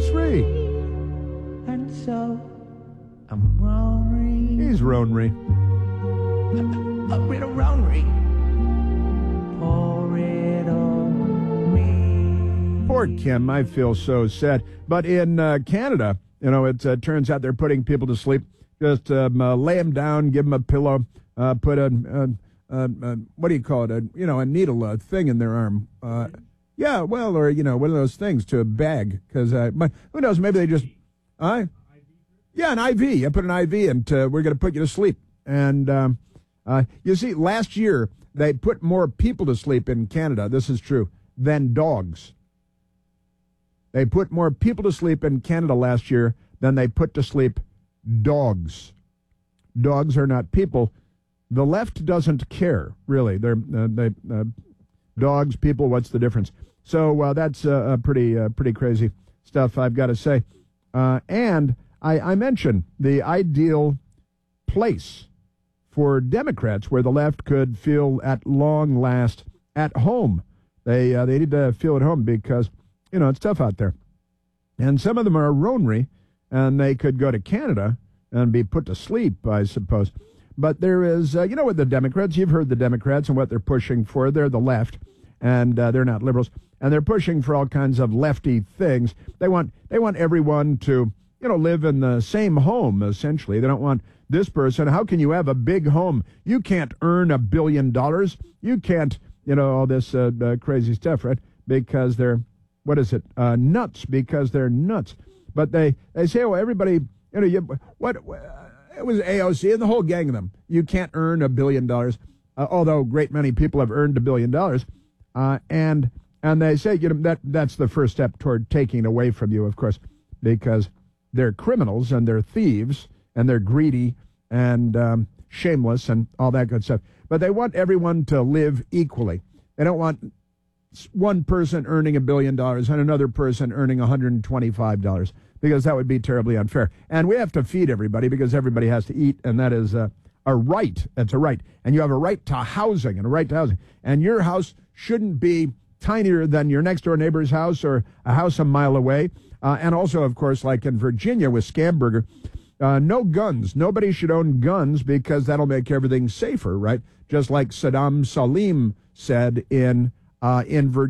anniversary. And so I'm roaring. He's Ronry. A bit of roaring. Pour it on me. Poor Kim, I feel so sad. But in Canada, it turns out they're putting people to sleep. Just lay them down, give them a pillow, put what do you call it? A needle thing in their arm. Yeah, well, or one of those things to a bag. Because who knows? Maybe they just, yeah, an IV. I put an IV, and we're going to put you to sleep. And you see, last year they put more people to sleep in Canada. This is true than dogs. They put more people to sleep in Canada last year than they put to sleep dogs. Dogs are not people. The left doesn't care, really. They're dogs, people. What's the difference? So that's pretty crazy stuff, I've got to say. And I mentioned the ideal place for Democrats where the left could feel at long last at home. They need to feel at home because it's tough out there. And some of them are ornery, and they could go to Canada and be put to sleep, I suppose. But there is, with the Democrats, you've heard the Democrats and what they're pushing for. They're the left, and they're not liberals. And they're pushing for all kinds of lefty things. They want everyone to, live in the same home, essentially. They don't want this person. How can you have a big home? You can't earn $1 billion. You can't, all this crazy stuff, right? Because they're, nuts, because they're nuts. But they say, everybody, it was AOC and the whole gang of them. You can't earn $1 billion, although a great many people have earned $1 billion. And they say, that's the first step toward taking it away from you, of course, because they're criminals and they're thieves and they're greedy and shameless and all that good stuff. But they want everyone to live equally. They don't want one person earning $1 billion and another person earning $125, because that would be terribly unfair. And we have to feed everybody because everybody has to eat, and that is a right. That's a right. And you have a right to housing and a right to housing. And your house shouldn't be tinier than your next-door neighbor's house or a house a mile away. And also, of course, like in Virginia with Scamberger, no guns. Nobody should own guns because that'll make everything safer, right? Just like Saddam Salim said in Virginia.